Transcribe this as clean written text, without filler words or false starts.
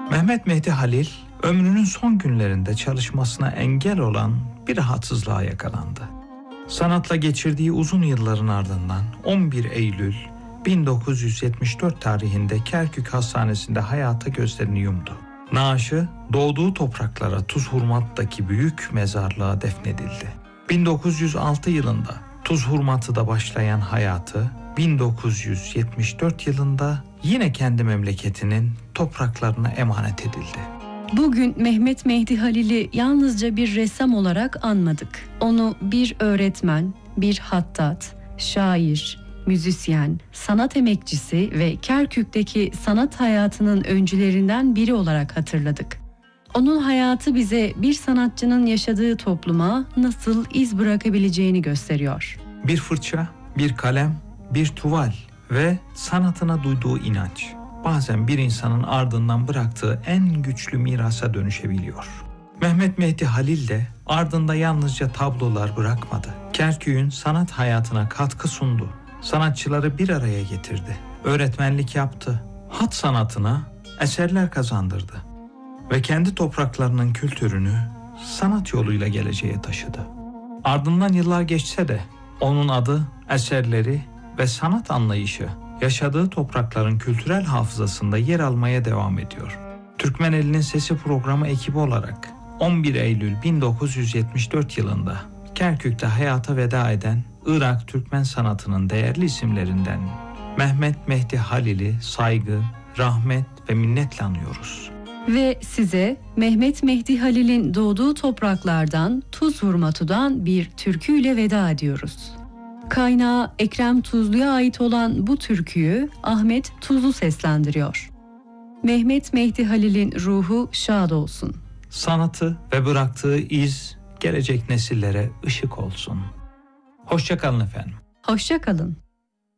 Mehmet Mehdi Halil, ömrünün son günlerinde çalışmasına engel olan bir rahatsızlığa yakalandı. Sanatla geçirdiği uzun yılların ardından 11 Eylül 1974 tarihinde Kerkük Hastanesi'nde hayata gözlerini yumdu. Naaşı doğduğu topraklara Tuzhurmat'taki büyük mezarlığa defnedildi. 1906 yılında Tuzhurmat'ta başlayan hayatı 1974 yılında yine kendi memleketinin topraklarına emanet edildi. Bugün Mehmet Mehdi Halil'i yalnızca bir ressam olarak anmadık. Onu bir öğretmen, bir hattat, şair, müzisyen, sanat emekçisi ve Kerkük'teki sanat hayatının öncülerinden biri olarak hatırladık. Onun hayatı bize bir sanatçının yaşadığı topluma nasıl iz bırakabileceğini gösteriyor. Bir fırça, bir kalem, bir tuval ve sanatına duyduğu inanç bazen bir insanın ardından bıraktığı en güçlü mirasa dönüşebiliyor. Mehmet Mehdi Halil de ardında yalnızca tablolar bırakmadı. Kerkük'ün sanat hayatına katkı sundu. Sanatçıları bir araya getirdi. Öğretmenlik yaptı. Hat sanatına eserler kazandırdı. Ve kendi topraklarının kültürünü sanat yoluyla geleceğe taşıdı. Ardından yıllar geçse de onun adı, eserleri ve sanat anlayışı yaşadığı toprakların kültürel hafızasında yer almaya devam ediyor. Türkmen Eli'nin Sesi programı ekibi olarak 11 Eylül 1974 yılında Kerkük'te hayata veda eden Irak Türkmen sanatının değerli isimlerinden Mehmet Mehdi Halil'i saygı, rahmet ve minnetle anıyoruz. Ve size Mehmet Mehdi Halil'in doğduğu topraklardan Tuzhurmatu'dan bir türküyle veda ediyoruz. Kaynağı Ekrem Tuzlu'ya ait olan bu türküyü Ahmet Tuzlu seslendiriyor. Mehmet Mehdi Halil'in ruhu şad olsun. Sanatı ve bıraktığı iz gelecek nesillere ışık olsun. Hoşça kalın efendim. Hoşça kalın.